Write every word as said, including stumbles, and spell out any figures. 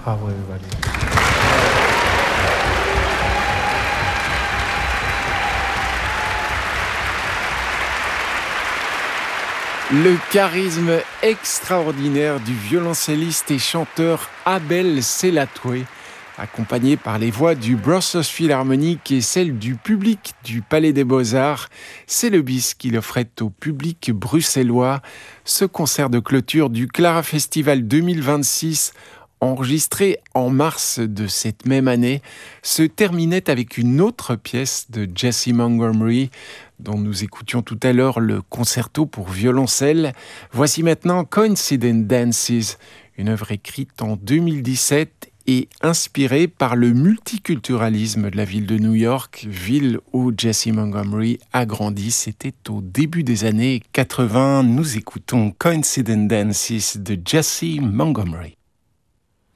Bravo everybody. Le charisme extraordinaire du violoncelliste et chanteur Abel Selatoué, accompagné par les voix du Brussels Philharmonic et celles du public du Palais des Beaux-Arts, c'est le bis qu'il offrait au public bruxellois. Ce concert de clôture du Clara Festival deux mille vingt-six, enregistré en mars de cette même année, se terminait avec une autre pièce de Jessie Montgomery, dont nous écoutions tout à l'heure le concerto pour violoncelle. Voici maintenant Coincident Dances, une œuvre écrite en deux mille dix-sept et inspirée par le multiculturalisme de la ville de New York, ville où Jessie Montgomery a grandi. C'était au début des années quatre-vingts. Nous écoutons Coincident Dances de Jessie Montgomery.